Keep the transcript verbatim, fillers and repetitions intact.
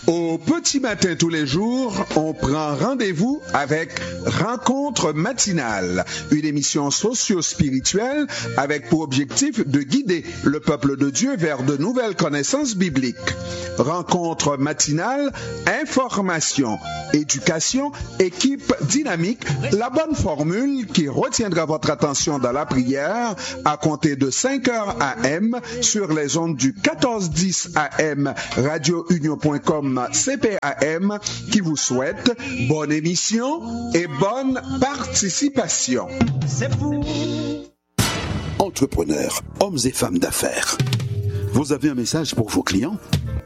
Au petit matin tous les jours, on prend rendez-vous avec Rencontre matinale, une émission socio-spirituelle avec pour objectif de guider le peuple de Dieu vers de nouvelles connaissances bibliques. Rencontre matinale, information, éducation, équipe dynamique, la bonne formule qui retiendra votre attention dans la prière à compter de cinq heures A M sur les ondes du quatorze dix A M radio union point com C P A M qui vous souhaite bonne émission et bonne participation. C'est fou. Entrepreneurs, hommes et femmes d'affaires. Vous avez un message pour vos clients?